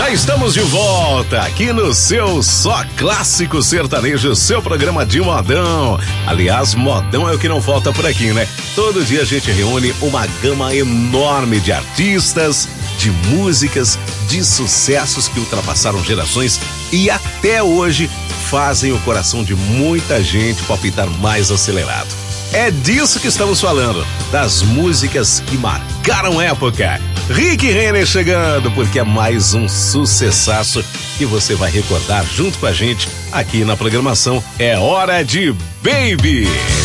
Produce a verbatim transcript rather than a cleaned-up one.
Já estamos de volta aqui no seu Só Clássico Sertanejo, seu programa de modão. Aliás, modão é o que não falta por aqui, né? Todo dia a gente reúne uma gama enorme de artistas, de músicas, de sucessos que ultrapassaram gerações e até hoje fazem o coração de muita gente palpitar mais acelerado. É disso que estamos falando, das músicas que marcaram época. Rick Renner chegando, porque é mais um sucessaço que você vai recordar junto com a gente aqui na programação. É hora de Baby!